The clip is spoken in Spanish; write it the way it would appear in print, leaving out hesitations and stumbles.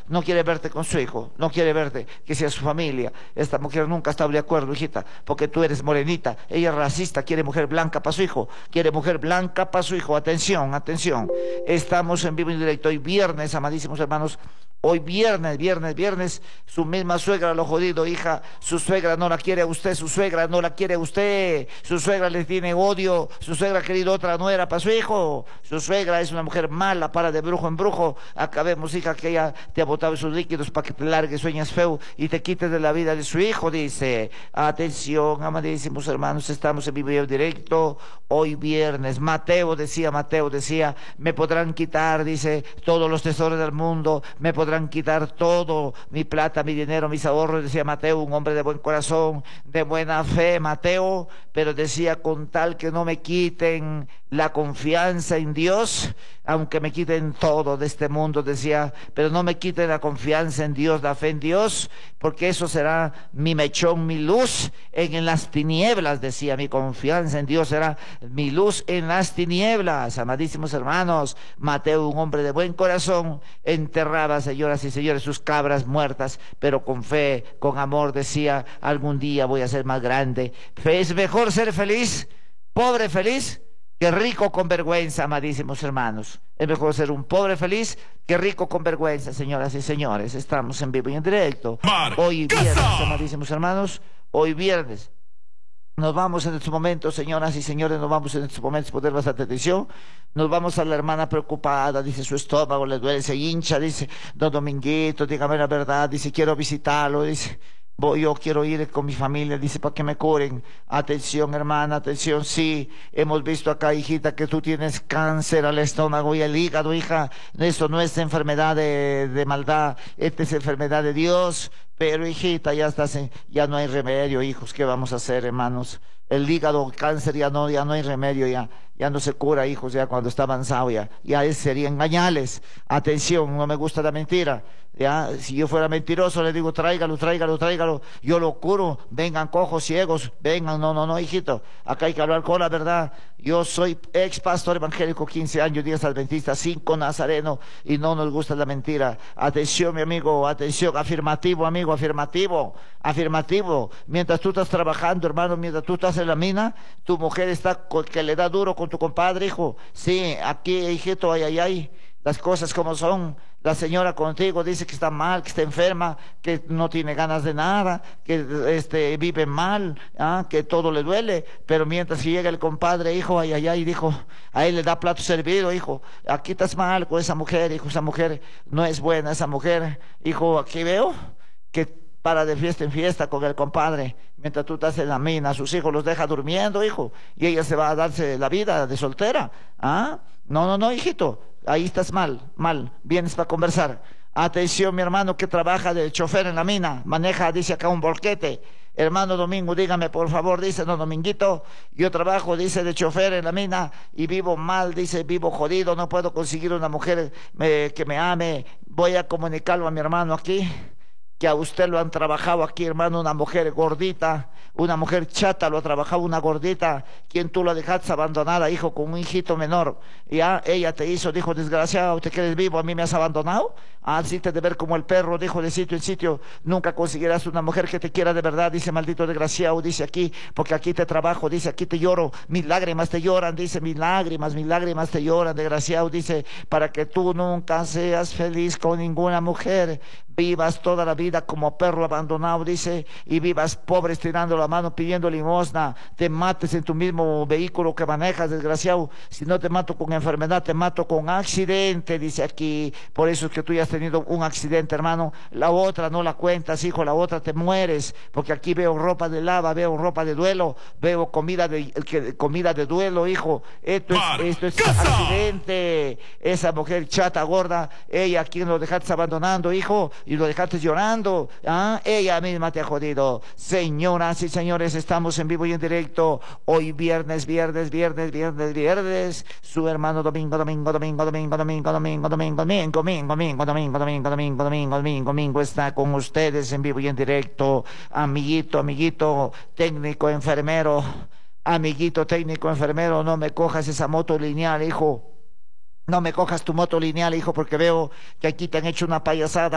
no quiere verte con su hijo, no quiere verte, que sea su familia. Esta mujer nunca está de acuerdo, hijita, porque tú eres morenita. Ella es racista, quiere mujer blanca para su hijo, quiere mujer blanca para su hijo. Atención, atención. Estamos en vivo y directo hoy viernes, amadísimos hermanos. Hoy viernes, su misma suegra lo jodido, hija, su suegra no la quiere a usted, su suegra no la quiere a usted, su suegra le tiene odio, su suegra ha querido otra nuera para su hijo, su suegra es una mujer mala, para de brujo en brujo. Acabemos, hija, que ella te ha botado sus líquidos para que te largues, sueñas feo y te quites de la vida de su hijo, dice. Atención, amadísimos hermanos, estamos en vivo y en directo, hoy viernes. Mateo decía, me podrán quitar, dice, todos los tesoros del mundo, me podrán quitar todo, mi plata, mi dinero, mis ahorros, decía Mateo, un hombre de buen corazón, de buena fe, Mateo, pero decía, con tal que no me quiten la confianza en Dios, aunque me quiten todo de este mundo, decía, pero no me quiten la confianza en Dios, la fe en Dios, porque eso será mi mechón, mi luz en las tinieblas, decía, mi confianza en Dios será mi luz en las tinieblas. Amadísimos hermanos, Mateo, un hombre de buen corazón, enterraba, señoras y señores, sus cabras muertas, pero con fe, con amor, decía, algún día voy a ser más grande. Es mejor ser feliz, pobre feliz, que rico con vergüenza, amadísimos hermanos. Es mejor ser un pobre feliz que rico con vergüenza, señoras y señores. Estamos en vivo y en directo. Hoy viernes, amadísimos hermanos, hoy viernes. Nos vamos en estos momentos, señoras y señores, nos vamos en estos momentos, poner bastante atención. Nos vamos a la hermana preocupada, dice, su estómago le duele, se hincha, dice, don Dominguito, dígame la verdad, dice, quiero visitarlo, dice. Yo quiero ir con mi familia, dice, para que me curen. Atención, hermana, atención, sí, hemos visto acá, hijita, que tú tienes cáncer al estómago y al hígado, hija. Esto no es enfermedad de maldad, esta es enfermedad de Dios. Pero, hijita, ya no hay remedio, hijos, ¿qué vamos a hacer, hermanos? El hígado, cáncer, ya no hay remedio, ya no se cura, hijos, ya cuando está avanzado, ya serían engañales. Atención, no me gusta la mentira. Ya, si yo fuera mentiroso, le digo, tráigalo, yo lo curo, vengan cojos, ciegos, vengan, no, hijito, acá hay que hablar con la verdad. Yo soy ex pastor evangélico, 15 años, días adventista, 5 nazareno, y no nos gusta la mentira. Atención, mi amigo, atención, afirmativo, amigo, afirmativo. Mientras tú estás trabajando, hermano, mientras tú estás en la mina, tu mujer está que le da duro con tu compadre, hijo. Sí, aquí, hijito, ay, las cosas como son. La señora contigo dice que está mal, que está enferma, que no tiene ganas de nada, que vive mal, que todo le duele, pero mientras que llega el compadre, hijo, ay, dijo, a él le da plato servido, hijo, aquí estás mal con esa mujer, hijo, esa mujer no es buena, esa mujer, hijo, aquí veo que para de fiesta en fiesta con el compadre, mientras tú estás en la mina, sus hijos los deja durmiendo, hijo, y ella se va a darse la vida de soltera, no, hijito, ahí estás mal, vienes para conversar. Atención, mi hermano que trabaja de chofer en la mina, maneja, dice acá, un volquete. Hermano Domingo, dígame por favor, dice, no, Dominguito, yo trabajo, dice, de chofer en la mina y vivo mal, dice, vivo jodido, no puedo conseguir una mujer que me ame. Voy a comunicarlo a mi hermano aquí, que a usted lo han trabajado aquí, hermano, una mujer gordita, una mujer chata, lo ha trabajado una gordita, quien tú la dejaste abandonada, hijo, con un hijito menor. Ya, ella te hizo, dijo, desgraciado, te quedes vivo, a mí me has abandonado. Así te de ver como el perro, dijo, de sitio en sitio, nunca conseguirás una mujer que te quiera de verdad, dice, maldito desgraciado, dice aquí, porque aquí te trabajo, dice, aquí te lloro, mis lágrimas te lloran, dice, mis lágrimas te lloran, desgraciado, dice, para que tú nunca seas feliz con ninguna mujer, vivas toda la vida como perro abandonado, dice, y vivas pobre estirando la mano pidiendo limosna, te mates en tu mismo vehículo que manejas, desgraciado. Si no te mato con enfermedad, te mato con accidente, dice aquí. Por eso es que tú ya has tenido un accidente, hermano. La otra no la cuentas, hijo, la otra te mueres, porque aquí veo ropa de lava, veo ropa de duelo, veo comida de duelo, hijo. Esto es accidente. Esa mujer chata, gorda, ella, quien lo dejaste abandonando, hijo, y lo dejaste llorando, ella misma te ha jodido. Señoras y señores, estamos en vivo y en directo, hoy viernes, su hermano Domingo está con ustedes en vivo y en directo, amiguito, técnico, enfermero, no me cojas esa moto lineal, hijo. No me cojas tu moto lineal, hijo, porque veo que aquí te han hecho una payasada.